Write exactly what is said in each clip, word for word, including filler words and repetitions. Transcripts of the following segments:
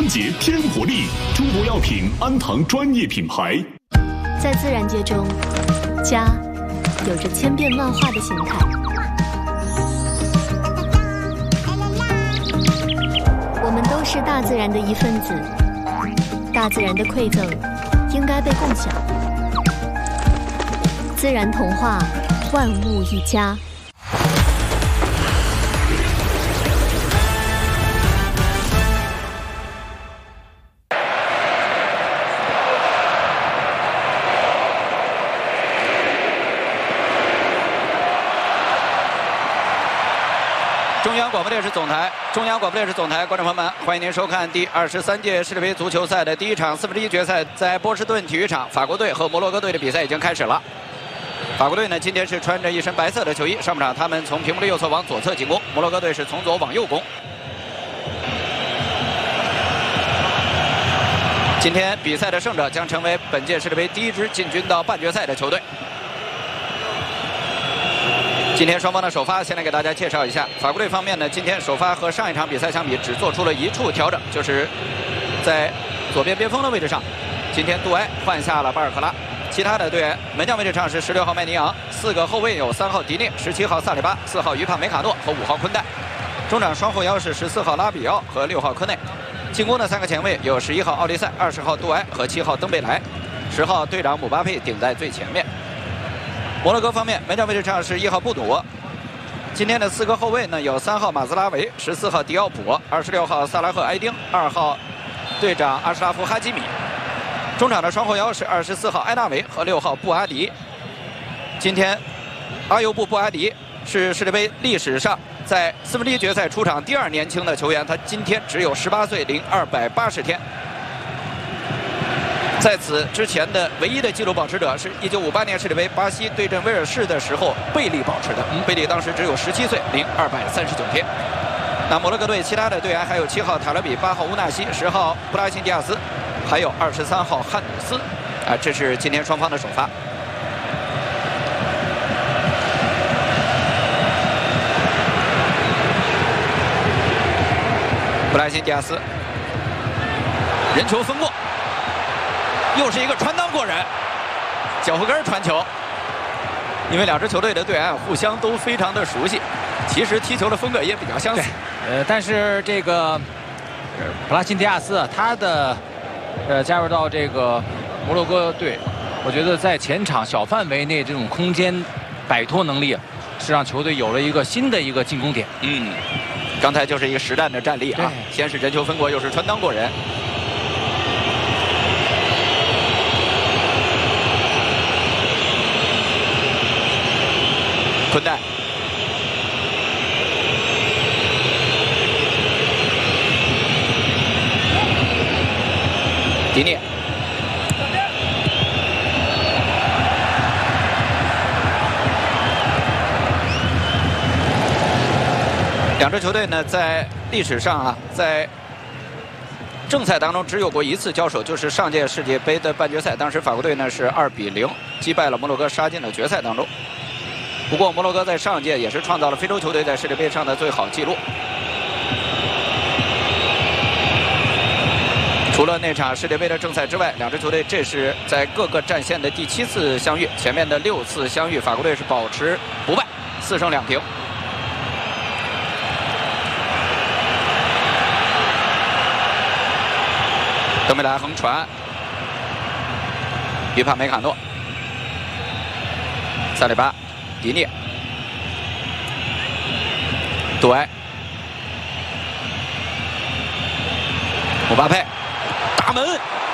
清洁添活力，中国药品安堂专业品牌。 在自然界中，家有着千变万化的形态。我们都是大自然的一份子，大自然的馈赠应该被共享。自然童话，万物一家。 中央广播电视总台，中央广播电视总台，观众朋友们，欢迎您收看第二十三届世界杯足球赛的第一场四分之一决赛，在波士顿体育场，法国队和摩洛哥队的比赛已经开始了。法国队呢，今天是穿着一身白色的球衣，上半场他们从屏幕的右侧往左侧进攻，摩洛哥队是从左往右攻。今天比赛的胜者将成为本届世界杯第一支进军到半决赛的球队。今天双方的首发，先来给大家介绍一下。法国队方面呢，今天首发和上一场比赛相比，只做出了一处调整，就是在左边边锋的位置上，今天杜埃换下了巴尔克拉。其他的队员，门将位置上是十六号麦尼昂，四个后卫有三号迪涅、十七号萨里巴、四号于帕梅卡诺和五号昆代。中场双后腰是十四号拉比奥和六号科内。进攻的三个前卫有十一号奥利塞、二十号杜埃和七号登贝莱，十号队长姆巴佩顶在最前面。摩洛哥方面，门将位置上是一号布努。今天的四个后卫呢，有三号马兹拉维、十四号迪奥普、二十六号萨拉赫埃丁、二号队长阿什拉夫哈基米。中场的双后腰是二十四号埃纳维和六号布阿迪。今天阿尤布布阿迪是世界杯历史上在四分之一决赛出场第二年轻的球员，他今天只有十八岁零二百八十天。在此之前的唯一的纪录保持者是一九五八年世界杯巴西对阵威尔士的时候贝利保持的，贝利当时只有十七岁零二百三十九天。那摩洛哥队其他的队员还有七号塔勒比、八号乌纳西、十号布拉辛迪亚斯，还有二十三号汉努斯。啊，这是今天双方的首发。布拉辛迪亚斯，人球分过。又是一个传当过人，脚后跟传球。因为两支球队的队员互相都非常的熟悉，其实踢球的风格也比较相似。 呃，但是这个普拉辛迪亚斯他的呃加入到这个摩洛哥队，我觉得在前场小范围内这种空间摆脱能力，是让球队有了一个新的一个进攻点。 嗯，刚才就是一个实战的战例啊，先是人球分过，又是传当过人。昆代，迪涅，两支球队呢，在历史上啊，在正赛当中只有过一次交手，就是上届世界杯的半决赛，当时法国队呢是二比零击败了摩洛哥，杀进了决赛当中。不过摩洛哥在上届也是创造了非洲球队在世界杯上的最好纪录。除了那场世界杯的正赛之外，两支球队这是在各个战线的第七次相遇，前面的六次相遇，法国队是保持不败，四胜两平。登贝莱横传，于帕梅卡诺，萨里巴。迪涅，杜埃，姆巴佩，打门，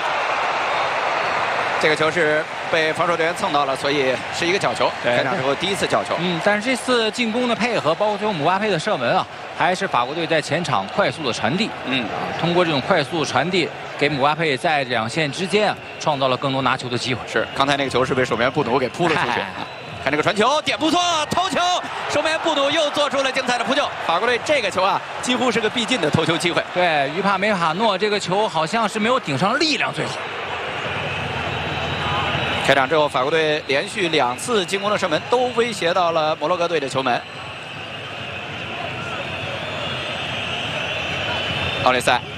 这个球是被防守队员蹭到了，所以是一个角球。开场之后第一次角球。 嗯，但是这次进攻的配合，包括最后姆巴佩的射门啊，还是法国队在前场快速的传递。嗯，啊，通过这种快速传递，给姆巴佩在两线之间啊，创造了更多拿球的机会。 是，刚才那个球是被守门员布努给扑了出去。看这个传球，点不错，头球，守门员布努又做出了精彩的扑救。法国队这个球啊，几乎是个必进的头球机会。 对，于帕梅卡诺这个球好像是没有顶上力量最好。 开场之后，法国队连续两次进攻的射门都威胁到了摩洛哥队的球门。奥利塞。